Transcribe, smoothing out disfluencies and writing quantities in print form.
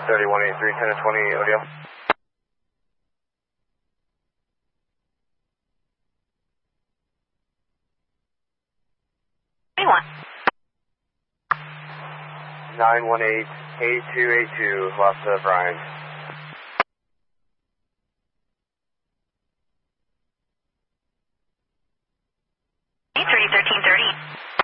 3183, 10 to 20, ODL. Anyone. 918, 8282, lost Brian. 1330.